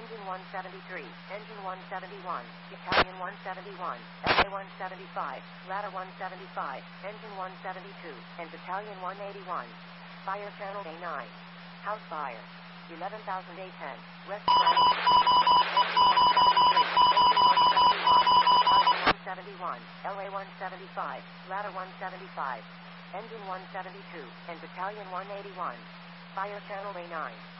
Engine 173, Engine 171, Battalion 171, LA 175, Ladder 175, Engine 172, and Battalion 181. Fire Channel A9. House fire. 11,810. West Branch. Engine 173, Engine 171, Battalion 171, LA 175, Ladder 175, Engine 172, and Battalion 181. Fire Channel A9.